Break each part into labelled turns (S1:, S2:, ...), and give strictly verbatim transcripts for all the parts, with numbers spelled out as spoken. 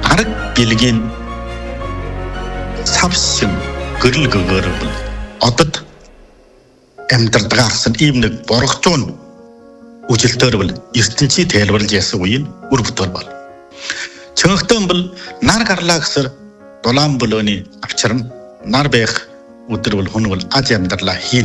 S1: арга билгийн савшин гэрэл гэгэрвэл одод амьдрдагаарсан ийм нэг боргочон үжилтөрвөл ертөнцийн тайлбарлаж яасан үеийн үр бүтээр бол. Чөнхтөн бол нар гарлаа гэсэр дулаан болооны авчирн нар байх өдөр бол хүн бол аж амьдралаа хийн.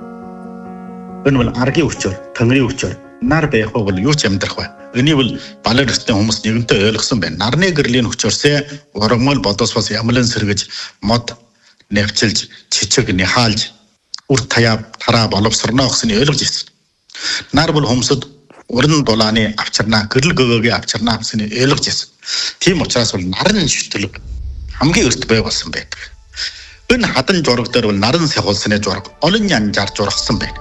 S1: Энэ бол аргийн өчөр, тэнгэрийн өчөр нар байх бол юу ч амьдрах бай. Энийг бол балер өстэй хүмүүс нэгэнтээ ойлгосон байна. Нарны гэрлийн өчөрсөө ургамал бодосвос ямлан сэргэж мод нэвчилж чичиг нихаалж үр таяа тараа боловсрно гэсний ойлгож ирсэн. Нар бол хүмүүсд уран дулааны авчирнаа гэрэл гөгөөгийн авчирнаа гэсний ойлгож ирсэн. Тийм учраас бол нарны шүтлэг хамгийн өрт бай болсон байдаг. Энэ хадан жураг дээр бол наран сахуулсны жураг олон янжаар жургасан байна.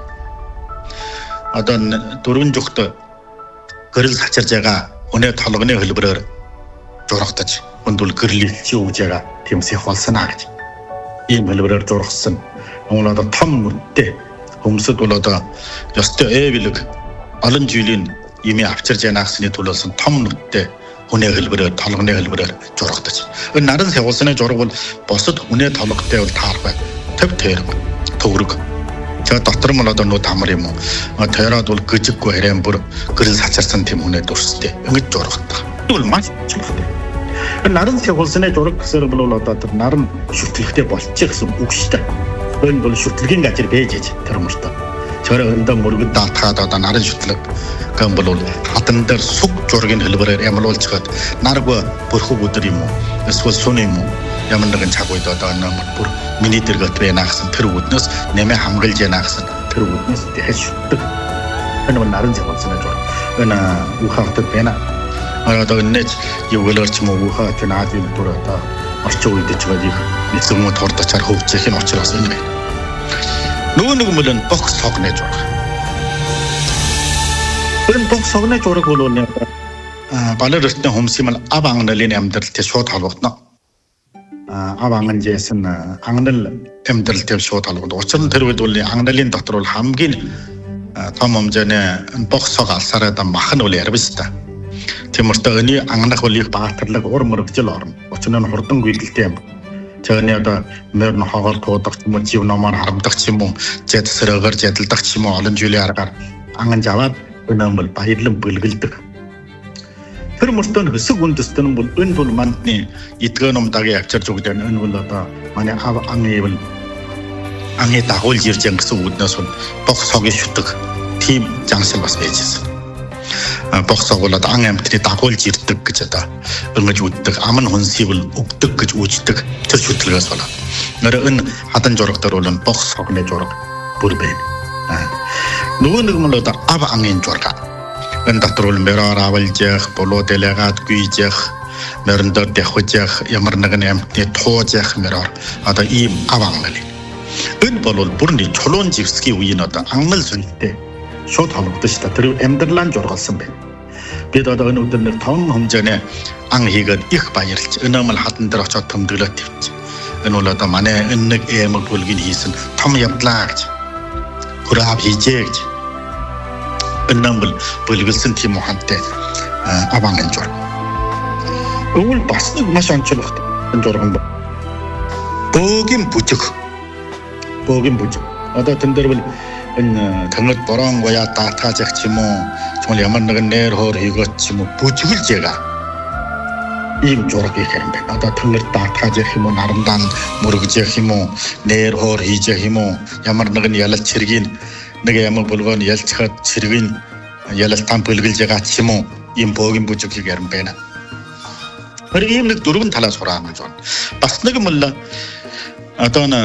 S1: Одоо дөрвөн жүхт гэрэл сачирж байгаа өнөө толгоны хөлбөрөөр жургатаж өндөл гэрлийн чи өгж байгаа тийм сахуулснаа гэж. Ийм хөлбөрөөр жургасан. Уул одоо том нүдтэй хүмүүсд бол одоо ёстой эвлэг олон жилийн ими авчирж яана гэсний төлөө болсон том нүдтэй хүнээ хөлбөрөөр толгоны хөлбөрөөр жургатаж. Энэ наран сахуулсны жураг бол босод хүнээ толготой бол таарбай. Төв тойрог төгрөг. За дотор нь одоо нүд хамар юм уу? Тойроод бол гжиггүй харин бүр гэрэл сачирсан тийм хүнээ дурстэй. Ингэж жургатдаг. Энэ бол маш чухал. Энэ наран сахуулсны жураг гэсээр бол одоо тэр наран шүтлэгтэй болчих гэсэн үг шүү дээ. Энэ бол шүтлэгийн газар байж ээж тэр мөртөө. Чороо өндөө мөргөд даатгаад одоо наран шүтлэг гэн бол хатан дээр суг жургийн хөлбөрөөр ямлуулж хаад наргүй бүрхүү өдөр юм уу? Эсвэл сүн юм уу? Ямар нэгэн цаг үед одоо намайг бүр миний дэргэт байна гэсэн тэр үднээс нэмээ хамгаалж яана гэсэн тэр үднээс дахиж шүтдэг. Энэ бол наран сахуулсны жураг. Энэ ухаалтад байна. Одоо энэ юу гэлэрч муу ухаа ч наад юм дүр одоо орчин үед ч байгаа их эцэг мод хурдачаар хөвчих нь учраас энэ байна. Нөгөө нэг мөлн бокс согны жураг. Энэ бокс согны жураг бол нэг балер өртний хүмүүсийн ав ангналын амьдралтай шууд холбогдно. Ав анган жисэн ангнал амьдралтай шууд холбогдно. Учир нь тэр үед бол ангналын дотор бол хамгийн том хэмжээний бокс сог алсараа да мах нь бол ярвс та. Тиймэрхүү энэ ангнах бол их баатарлаг ур мөрөгжил орно. Учир нь хурдан гүйдэлтэй юм. Тэний одоо мөрн хоогоор туудаг юм уу, жив номоор харамдах юм уу, зэд сэрэгэр зэдэлдэх юм уу, олон жилийн аргаар анган жаваад энэ бол баярлан бэлгэлдэг. Тэр мөртөө хөсөг үндэстэн бол энэ бол мандны эдгэн номдагийн авчирч өгдөг. Энэ бол одоо манай ав ангын бол ангы дагуулж ирж байгаа гэсэн үгнээс бол бокс хогийн шүтэг тийм жаншил бас байжсэн. Бокс оголод ан амтны дагуулж ирдэг гэж одоо ингэж үддэг ам нь хүнсийг бол өгдөг гэж үждэг тэр шүтлгээс болоо. Нэр энэ хадан жураг дээр бол бокс согны жураг бүр байна. Нөгөө нэг нь одоо ав ангын жураг. Энэ дотор бол мөрөөр авалж явах, болоо дэлэгаад гүйж явах, мөрөн дээр дэхвэж явах, ямар нэгэн амтны тууж явах мөрөөр одоо ийм ав ангал. Энэ бол бүрний чулуун живсгийн үеийн одоо ангал сүнтэй шууд холбогдож та тэр амьдралаа жургалсан байна. Бид одоо энэ өдөр нэг том хэмжээний ан хийгээд их баярлж энэ мал хадан дээр очиод төмдөглөөд тавьчих. Энэ бол одоо манай энэ нэг эмэг бүлгийн хийсэн том явдлаа гэж хурав хийжээ гэж энэ бол бүлгэлсэн тийм ухаантай аванган жураг. Өвөл бас нэг маш онцлогтой энэ журган байна. Бөөгийн бүжиг. Бөөгийн бүжиг. Одоо тэн дээр бол энэ тангад борон гоя таатааж ах юм уу чимэл ямар нэгэн нэр хоор хийгээд ч юм уу бүжиглж яга ийм жураг их юм байна. Одоо тангад таатааж ах юм уу нарандан мөргөж ах юм уу нэр хоор хийж ах юм уу ямар нэгэн ялалт цэргийн нэг ямар болгоон ялцхад цэргийн ялалтан бэлгэлж байгаа ч юм уу ийм бөөгийн бүжиг их юм байна. Тэр ийм нэг дөрвөн талаас хураан гэж байна. Бас нэг юм л одоо н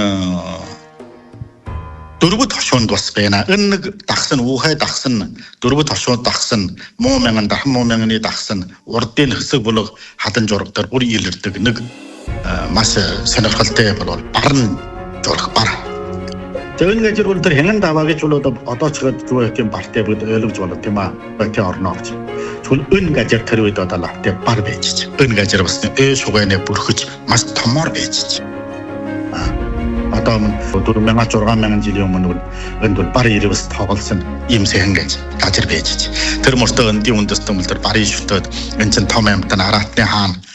S1: дөрвөд хошуунд бас байна. Энэ нэг дагсан уухай дагсан дөрвөд хошууд дагсан муу мянган дахин муу мянганы дагсан урдын хэсэг болог хадан жураг дээр бүр илэрдэг нэг маш сонирхолтой бол барн жураг бар. Тэгвэл гэж бол тэр хэнгэн даваа гэж бол одоо ч гээд зүгээр тийм бартай бүгд ойлгож байна тийм аа. Бартай орно гэж. Тэгвэл энэ газар тэр үед одоо лавтай бар байж чи. Энэ газар бас ээ шугайны бүрхэж маш томор байж чи. Одоо дөрвөн мянган зургаан мянган жилийн өмнө энд бол бар ирвэс тоглосон ийм сайхан гэж газар байж чи. Тэр мөртөө эндийн үндэстэн бол тэр барыг шүтээд энэ чин том амтан араатны хаан